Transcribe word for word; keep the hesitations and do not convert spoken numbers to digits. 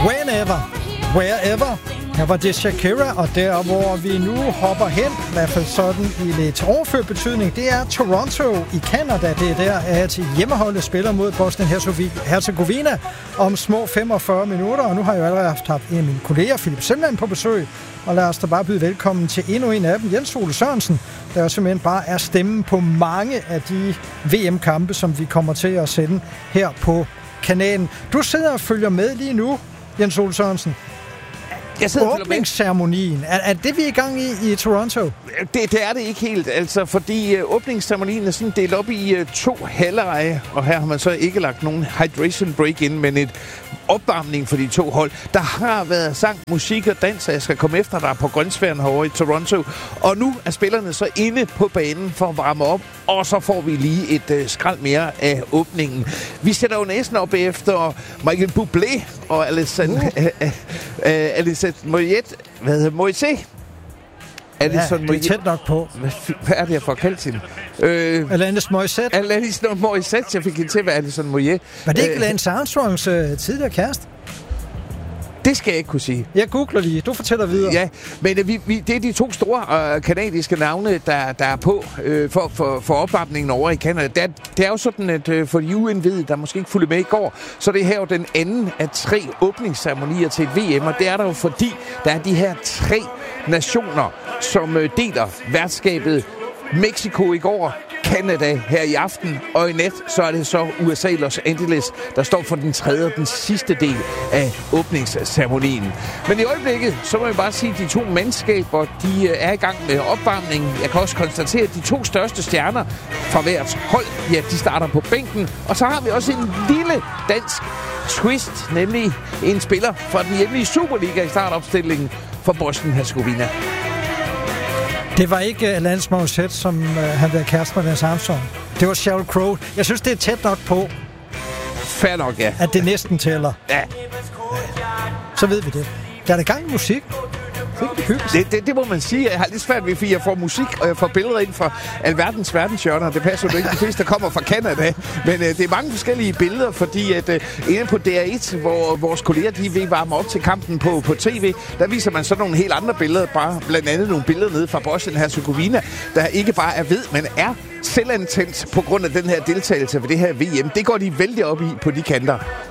Whenever, Wherever. Her var det Shakira, og der hvor vi nu hopper hen, i hvert fald sådan i lidt overført betydning, det er Toronto i Canada. Det er der, at hjemmeholdet spiller mod Bosnien-Herzegovina om små femogfyrre minutter, og nu har jeg jo allerede haft, haft en af mine kolleger, Philip Semland, på besøg, og lad os da bare byde velkommen til endnu en af dem, Jens Ole Sørensen, der simpelthen bare er stemmen på mange af de V M-kampe, som vi kommer til at sende her på kanalen. Du sidder og følger med lige nu, Jens Ole Sørensen. Åbningsceremonien, er, er det vi er i gang i i Toronto? Det, det er det ikke helt, altså, fordi uh, åbningsceremonien er sådan delt op i uh, to halvleje, og her har man så ikke lagt nogen hydration break ind, men et opvarmning for de to hold. Der har været sang, musik og dans, og jeg skal komme efter dig på grønsværen herovre i Toronto, og nu er spillerne så inde på banen for at varme op, og så får vi lige et uh, skrald mere af åbningen. Vi sætter jo næsten op efter Michael Bublé og Alessandro uh. uh, uh, uh, Alessandro Moyet, hvad hedder Moise? Alison ja, det er tæt nok på. Hvad, hvad er det, jeg får kaldt hende? Øh, Alanis Morissette. Alanis Morissette, jeg fik hende til at være Alison Moyet. Var det ikke øh, Lance Armstrongs øh, tidligere kæreste? Det skal jeg ikke kunne sige. Jeg googler lige. Du fortæller videre. Ja, men øh, vi, vi, det er de to store øh, kanadiske navne, der, der er på øh, for, for, for opvarmningen over i Canada. Det er, det er jo sådan, at øh, for de uindvidede, der måske ikke fulgte med i går, så det her jo den anden af tre åbningsceremonier til et V M, og det er der jo fordi, der er de her tre nationer, som øh, deler værtskabet. Mexico i går, Canada her i aften, og i nat så er det så U S A Los Angeles, der står for den tredje og den sidste del af åbningsceremonien. Men i øjeblikket, så må jeg bare sige, at de to mandskaber, de er i gang med opvarmningen. Jeg kan også konstatere, at de to største stjerner fra hvert hold, ja, de starter på bænken. Og så har vi også en lille dansk twist, nemlig en spiller fra den hjemlige Superliga i startopstillingen for Bosnien-Herzegovina. Det var ikke Alanis Morissette, som uh, havde været kæreste med Lance Armstrong. Det var Sheryl Crow. Jeg synes, det er tæt nok på, fair nok, ja, at det næsten tæller. Ja. Ja. Så ved vi det. Der er der gang i musik. Det, det, det må man sige. Jeg har lidt svært ved, fordi jeg får musik, og jeg får billeder ind fra alverdens verdenshjørner. Det passer jo ikke. De fleste, der kommer fra Canada. Men uh, det er mange forskellige billeder, fordi at uh, inde på D R et, hvor vores kolleger, de vil varme op til kampen på, på tv, der viser man så nogle helt andre billeder. Bare blandt andet nogle billeder nede fra Bosnien-Herzegovina, der ikke bare er ved, men er selvantændt på grund af den her deltagelse ved det her V M. Det går de vældig op i på de kanter.